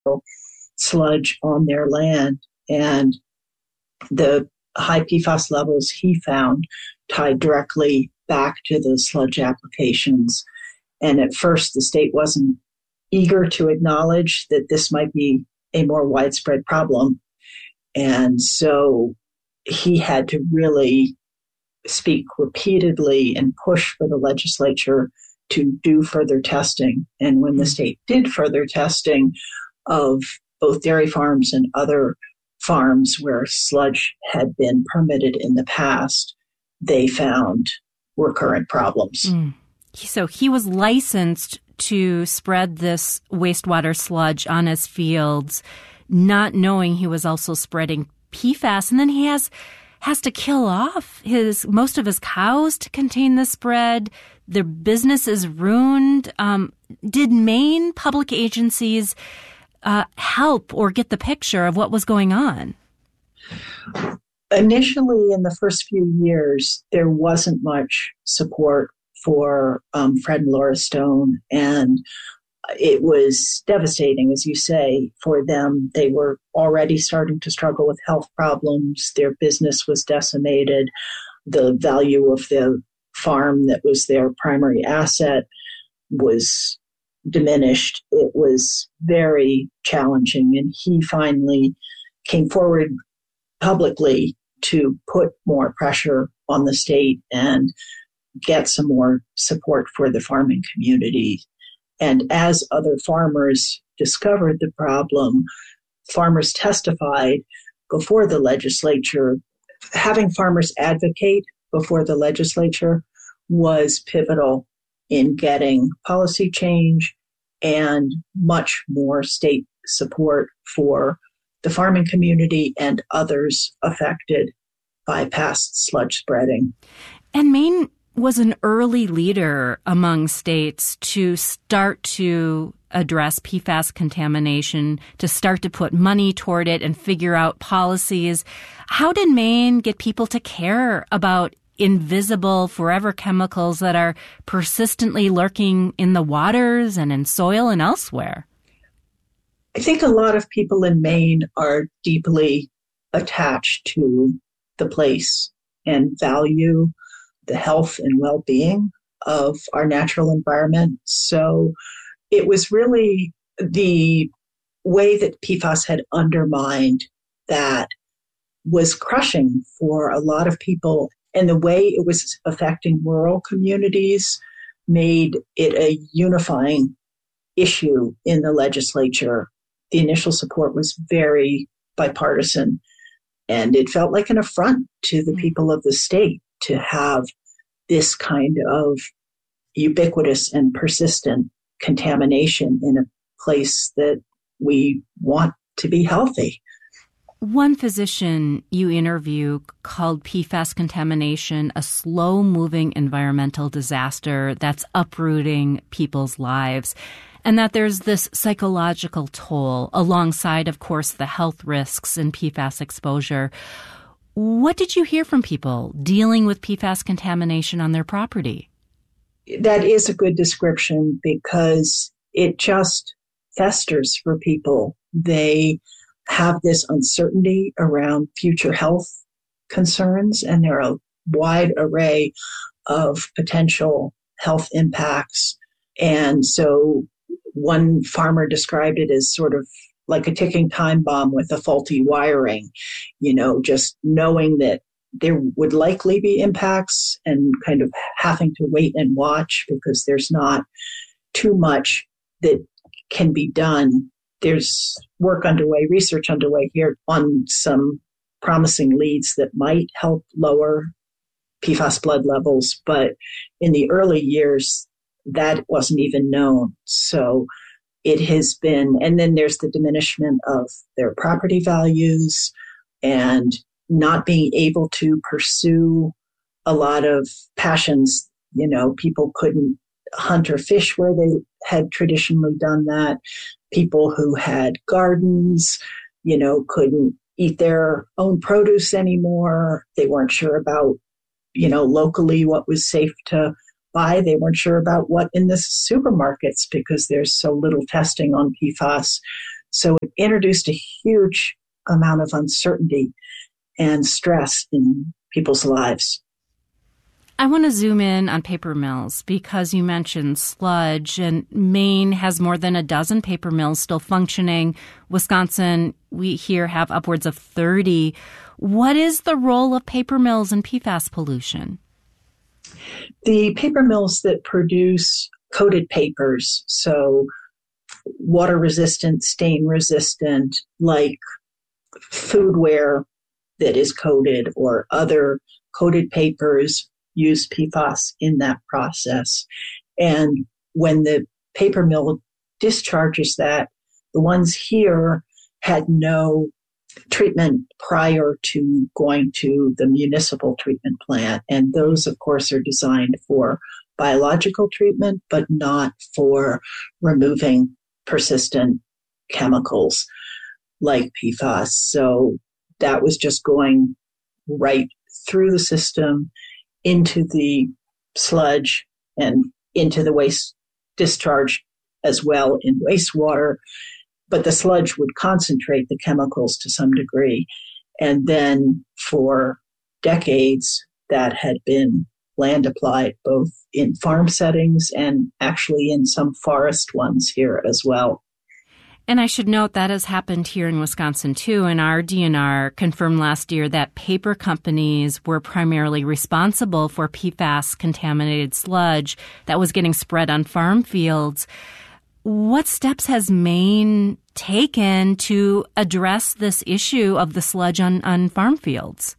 sludge on their land. And the high PFAS levels he found tied directly back to those sludge applications. And at first, the state wasn't eager to acknowledge that this might be a more widespread problem. And so he had to really speak repeatedly and push for the legislature to do further testing. And when the state did further testing of both dairy farms and other farms where sludge had been permitted in the past, they found recurrent problems. So he was licensed to spread this wastewater sludge on his fields, not knowing he was also spreading PFAS. And then he has to kill off most of his cows to contain the spread. Their business is ruined. Did Maine public agencies help or get the picture of what was going on? Initially, in the first few years, there wasn't much support for Fred and Laura Stone, and it was devastating, as you say, for them. They were already starting to struggle with health problems. Their business was decimated. The value of the farm that was their primary asset was diminished. It was very challenging, and he finally came forward publicly to put more pressure on the state and get some more support for the farming community. And as other farmers discovered the problem, farmers testified before the legislature. Having farmers advocate before the legislature was pivotal in getting policy change and much more state support for the farming community and others affected by past sludge spreading. And Maine was an early leader among states to start to address PFAS contamination, to start to put money toward it and figure out policies. How did Maine get people to care about invisible, forever chemicals that are persistently lurking in the waters and in soil and elsewhere? I think a lot of people in Maine are deeply attached to the place and value the health and well-being of our natural environment. So it was really the way that PFAS had undermined that was crushing for a lot of people. And the way it was affecting rural communities made it a unifying issue in the legislature. The initial support was very bipartisan, and it felt like an affront to the people of the state to have this kind of ubiquitous and persistent contamination in a place that we want to be healthy. One physician you interview called PFAS contamination a slow-moving environmental disaster that's uprooting people's lives, and that there's this psychological toll alongside, of course, the health risks in PFAS exposure. What did you hear from people dealing with PFAS contamination on their property? That is a good description because it just festers for people. They have this uncertainty around future health concerns, and there are a wide array of potential health impacts. And so one farmer described it as sort of like a ticking time bomb with a faulty wiring, just knowing that there would likely be impacts and kind of having to wait and watch because there's not too much that can be done. There's work underway, research underway here on some promising leads that might help lower PFAS blood levels, but in the early years, that wasn't even known. So it has been, and then there's the diminishment of their property values and not being able to pursue a lot of passions. People couldn't hunt or fish where they had traditionally done that. People who had gardens, couldn't eat their own produce anymore. They weren't sure about, locally what was safe to buy. They weren't sure about what in the supermarkets because there's so little testing on PFAS. So it introduced a huge amount of uncertainty and stress in people's lives. I want to zoom in on paper mills because you mentioned sludge, and Maine has more than a dozen paper mills still functioning. Wisconsin, we here have upwards of 30. What is the role of paper mills in PFAS pollution? The paper mills that produce coated papers, so water resistant, stain resistant, like foodware that is coated or other coated papers, use PFAS in that process. And when the paper mill discharges that, the ones here had no treatment prior to going to the municipal treatment plant. And those, of course, are designed for biological treatment, but not for removing persistent chemicals like PFAS. So that was just going right through the system into the sludge and into the waste discharge as well in wastewater. But the sludge would concentrate the chemicals to some degree. And then for decades, that had been land applied both in farm settings and actually in some forest ones here as well. And I should note that has happened here in Wisconsin, too. And our DNR confirmed last year that paper companies were primarily responsible for PFAS-contaminated sludge that was getting spread on farm fields. What steps has Maine taken to address this issue of the sludge on farm fields?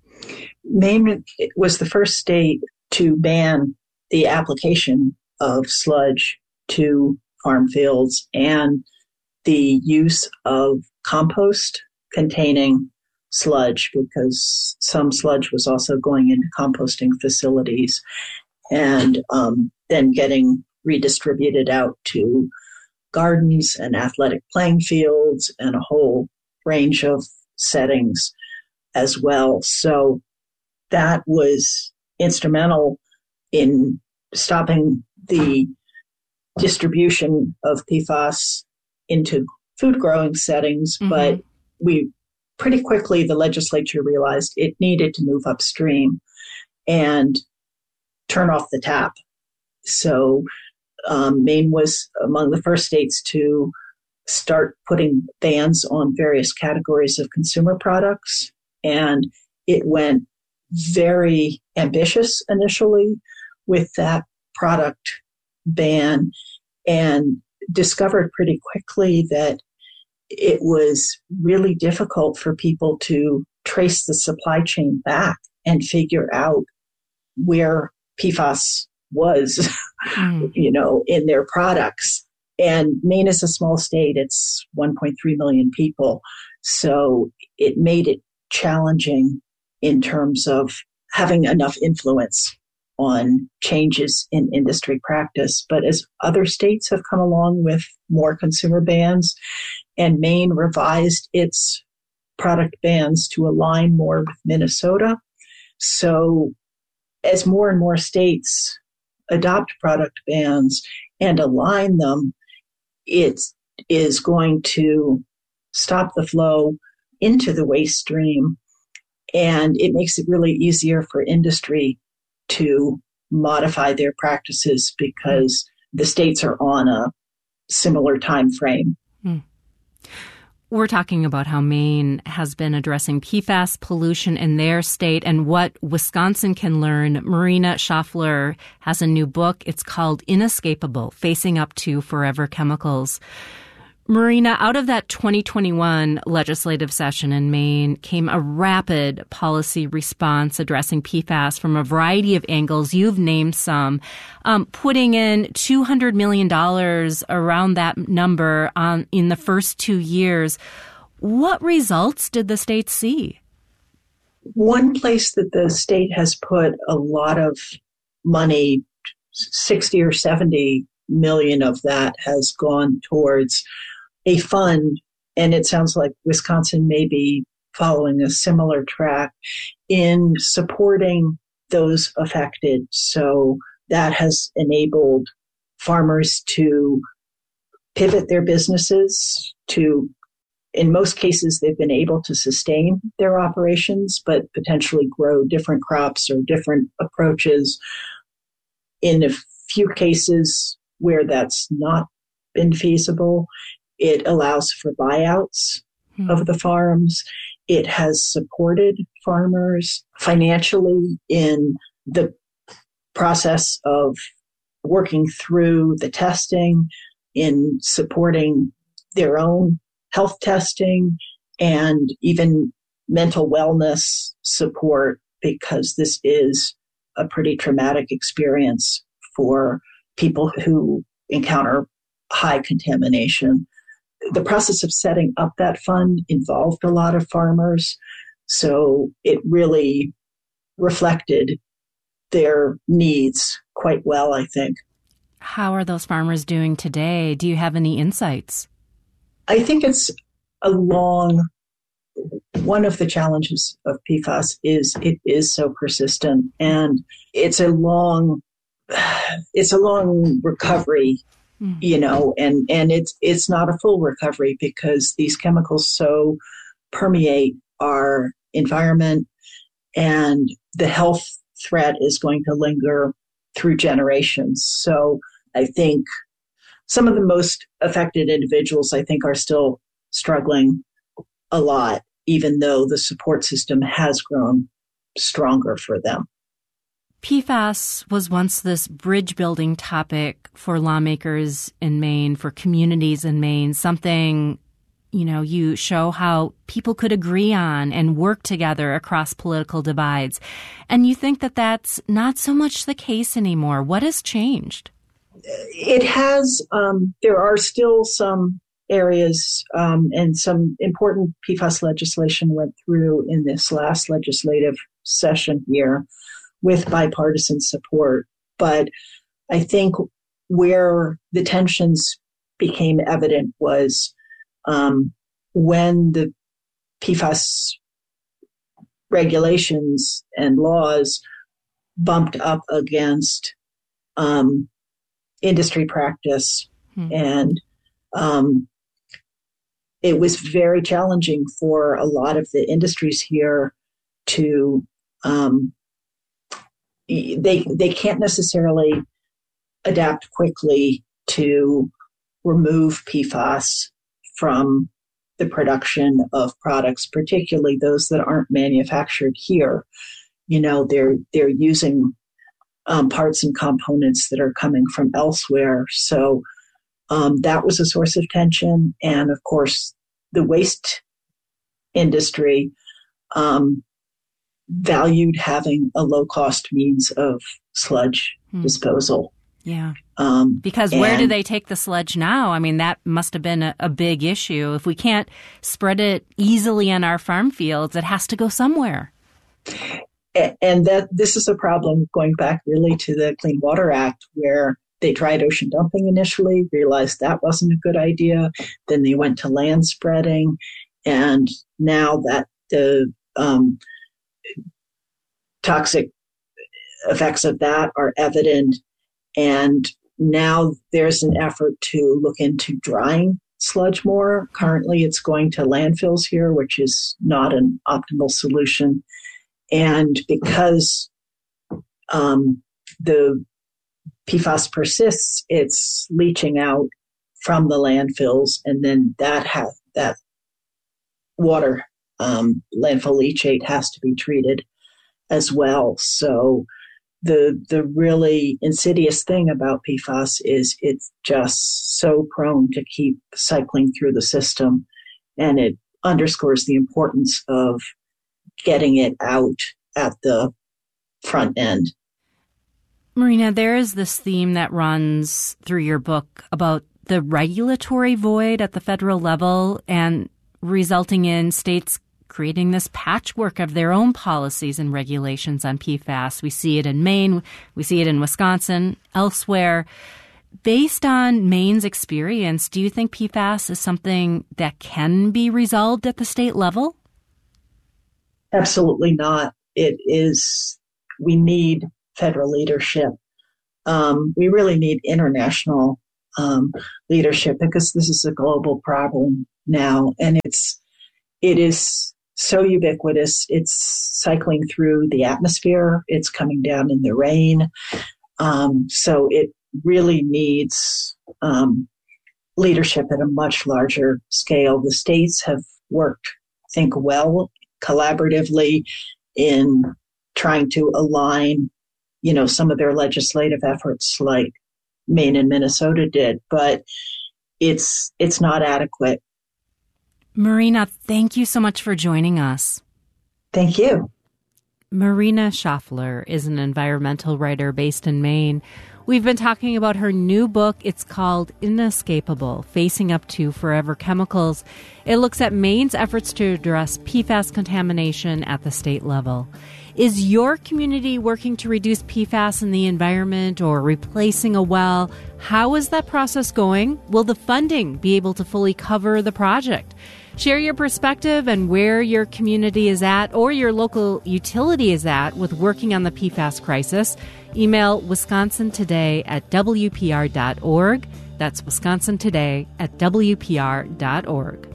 Maine was the first state to ban the application of sludge to farm fields and the use of compost containing sludge, because some sludge was also going into composting facilities and then getting redistributed out to gardens and athletic playing fields and a whole range of settings as well. So that was instrumental in stopping the distribution of PFAS into food growing settings, but we pretty quickly, the legislature realized it needed to move upstream and turn off the tap. So Maine was among the first states to start putting bans on various categories of consumer products. And it went very ambitious initially with that product ban and discovered pretty quickly that it was really difficult for people to trace the supply chain back and figure out where PFAS was, in their products. And Maine is a small state. It's 1.3 million people. So it made it challenging in terms of having enough influence on changes in industry practice. But as other states have come along with more consumer bans, and Maine revised its product bans to align more with Minnesota. So as more and more states adopt product bans and align them, it is going to stop the flow into the waste stream. And it makes it really easier for industry to modify their practices because the states are on a similar time frame. We're talking about how Maine has been addressing PFAS pollution in their state and what Wisconsin can learn. Marina Schaffler has a new book. It's called Inescapable: Facing Up to Forever Chemicals. Marina, out of that 2021 legislative session in Maine came a rapid policy response addressing PFAS from a variety of angles. You've named some, putting in $200 million around that number in the first 2 years. What results did the state see? One place that the state has put a lot of money, 60 or 70 million of that has gone towards a fund, and it sounds like Wisconsin may be following a similar track in supporting those affected. So that has enabled farmers to pivot their businesses to, in most cases, they've been able to sustain their operations, but potentially grow different crops or different approaches. In a few cases where that's not been feasible, it allows for buyouts of the farms. It has supported farmers financially in the process of working through the testing, in supporting their own health testing, and even mental wellness support, because this is a pretty traumatic experience for people who encounter high contamination. The process of setting up that fund involved a lot of farmers, so it really reflected their needs quite well, I think. How are those farmers doing today? Do you have any insights? I think it's one of the challenges of PFAS is it is so persistent, and it's a long recovery, and it's not a full recovery because these chemicals so permeate our environment, and the health threat is going to linger through generations. So I think some of the most affected individuals, I think, are still struggling a lot, even though the support system has grown stronger for them. PFAS was once this bridge-building topic for lawmakers in Maine, for communities in Maine, something, you show how people could agree on and work together across political divides. And you think that that's not so much the case anymore. What has changed? It has. There are still some areas, and some important PFAS legislation went through in this last legislative session here with bipartisan support. But I think where the tensions became evident was when the PFAS regulations and laws bumped up against industry practice. And it was very challenging for a lot of the industries here to, they can't necessarily adapt quickly to remove PFAS from the production of products, particularly those that aren't manufactured here. They're using parts and components that are coming from elsewhere. So that was a source of tension. And of course, the waste industry valued having a low-cost means of sludge disposal. Yeah. Because where do they take the sludge now? I mean, that must have been a big issue. If we can't spread it easily on our farm fields, it has to go somewhere. And that this is a problem going back really to the Clean Water Act, where they tried ocean dumping initially, realized that wasn't a good idea. Then they went to land spreading. And now that the toxic effects of that are evident, and now there's an effort to look into drying sludge more. Currently, it's going to landfills here, which is not an optimal solution. And because the PFAS persists, it's leaching out from the landfills, and then that water, landfill leachate, has to be treated as well. So the really insidious thing about PFAS is it's just so prone to keep cycling through the system, and it underscores the importance of getting it out at the front end. Marina, there is this theme that runs through your book about the regulatory void at the federal level and resulting in states creating this patchwork of their own policies and regulations on PFAS. We see it in Maine, we see it in Wisconsin, elsewhere. Based on Maine's experience, do you think PFAS is something that can be resolved at the state level? Absolutely not. It is, we need federal leadership. We really need international leadership, because this is a global problem now, and it is so ubiquitous. It's cycling through the atmosphere. It's coming down in the rain. So it really needs leadership at a much larger scale. The states have worked, I think, well collaboratively in trying to align, some of their legislative efforts like Maine and Minnesota did, but it's not adequate. Marina, thank you so much for joining us. Thank you. Marina Schaffler is an environmental writer based in Maine. We've been talking about her new book. It's called Inescapable: Facing Up to Forever Chemicals. It looks at Maine's efforts to address PFAS contamination at the state level. Is your community working to reduce PFAS in the environment or replacing a well? How is that process going? Will the funding be able to fully cover the project? Share your perspective and where your community is at or your local utility is at with working on the PFAS crisis. Email wisconsintoday@wpr.org. That's wisconsintoday@wpr.org.